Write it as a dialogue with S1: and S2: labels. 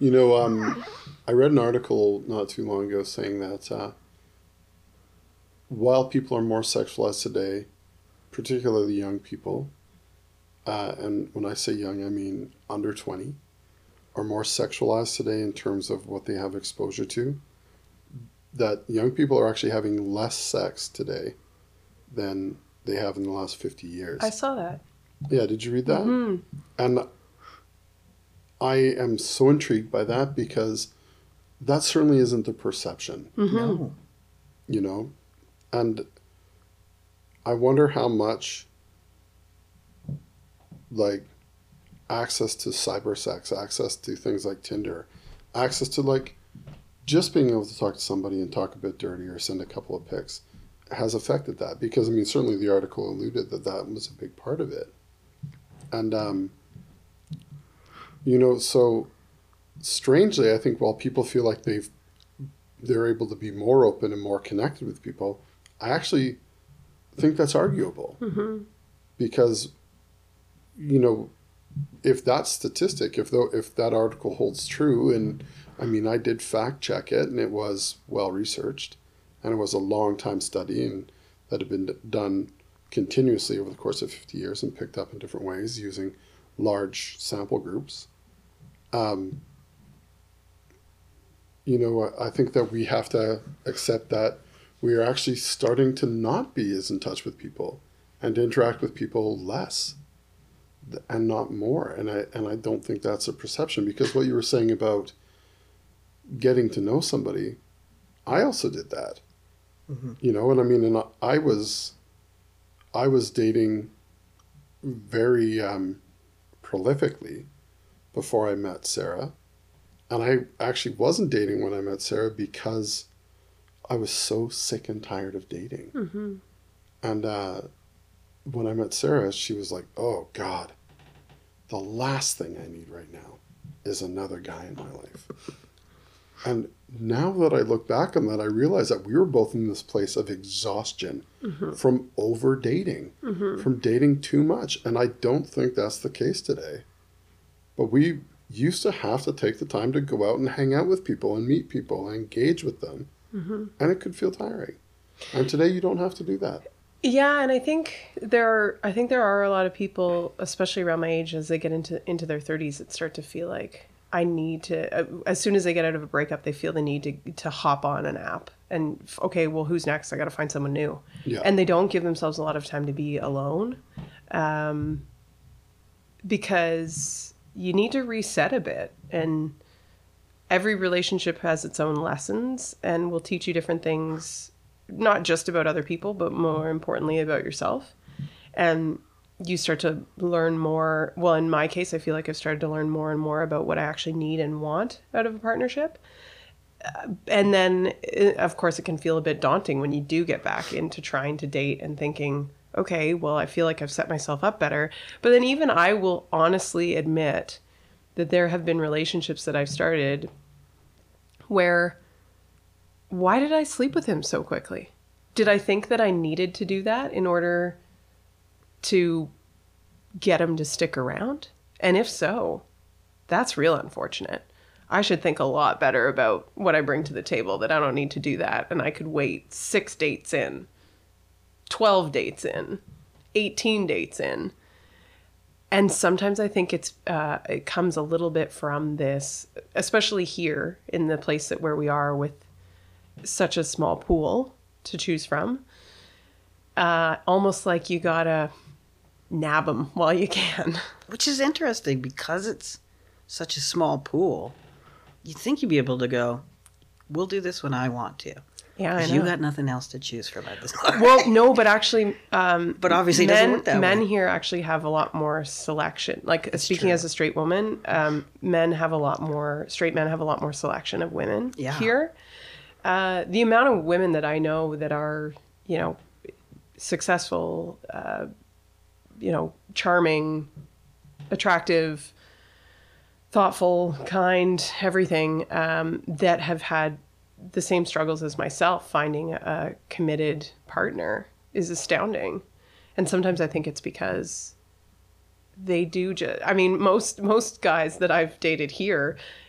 S1: I read an article not too long ago saying that while people are more sexualized today, particularly young people, and when I say young, I mean under 20, are more sexualized today in terms of what they have exposure to, that young people are actually having less sex today than they have in the last 50 years.
S2: I saw that.
S1: Yeah, did you read that?
S2: Mm-hmm.
S1: And I am so intrigued by that because that certainly isn't the perception.
S2: Mm-hmm.
S1: No. And I wonder how much, like, access to cyber sex, access to things like Tinder, access to, like, just being able to talk to somebody and talk a bit dirty or send a couple of pics has affected that. Because, certainly the article alluded that was a big part of it. And, so strangely, I think while people feel like they're able to be more open and more connected with people, I actually think that's arguable.
S2: Mm-hmm.
S1: Because, if that statistic, if that article holds true, and I did fact check it, and it was well researched, and it was a long time study, and that had been done continuously over the course of 50 years and picked up in different ways using large sample groups. I think that we have to accept that we are actually starting to not be as in touch with people and to interact with people less and not more. And I don't think that's a perception, because what you were saying about getting to know somebody, I also did that. Mm-hmm. And I was dating very prolifically before I met Sarah. And I actually wasn't dating when I met Sarah because I was so sick and tired of dating.
S2: Mm-hmm.
S1: And when I met Sarah, she was like, oh, God, the last thing I need right now is another guy in my life. And now that I look back on that, I realize that we were both in this place of exhaustion
S2: mm-hmm.
S1: from over dating,
S2: mm-hmm.
S1: from dating too much. And I don't think that's the case today. But we used to have to take the time to go out and hang out with people and meet people and engage with them.
S2: Mm-hmm.
S1: And it could feel tiring. And today you don't have to do that.
S2: Yeah, and I think there are a lot of people, especially around my age, as they get into their 30s, that start to feel like I need to, as soon as they get out of a breakup, they feel the need to hop on an app and, okay, well, who's next? I got to find someone new.
S1: Yeah.
S2: And they don't give themselves a lot of time to be alone, because you need to reset a bit. And every relationship has its own lessons and will teach you different things, not just about other people, but more importantly about yourself. And you start to learn more. Well, in my case, I feel like I've started to learn more and more about what I actually need and want out of a partnership. And then, of course, it can feel a bit daunting when you do get back into trying to date and thinking, okay, well, I feel like I've set myself up better. But then even I will honestly admit that there have been relationships that I've started where, why did I sleep with him so quickly? Did I think that I needed to do that in order to get him to stick around? And if so, that's real unfortunate. I should think a lot better about what I bring to the table, that I don't need to do that. And I could wait 6 dates in, 12 dates in, 18 dates in. And sometimes I think it comes a little bit from this, especially here in the place where we are with such a small pool to choose from. Almost like you gotta nab them while you can.
S3: Which is interesting because it's such a small pool. You'd think you'd be able to go, we'll do this when I want to.
S2: Yeah, I know.
S3: You got nothing else to choose from at this point.
S2: Well, no, but actually,
S3: but obviously, it doesn't work that way.
S2: Men here actually have a lot more selection. Like, that's speaking true. As a straight woman, straight men have a lot more selection of women here. The amount of women that I know that are, successful, charming, attractive, thoughtful, kind, everything, that have had the same struggles as myself finding a committed partner is astounding. And sometimes I think it's because they do most guys that I've dated here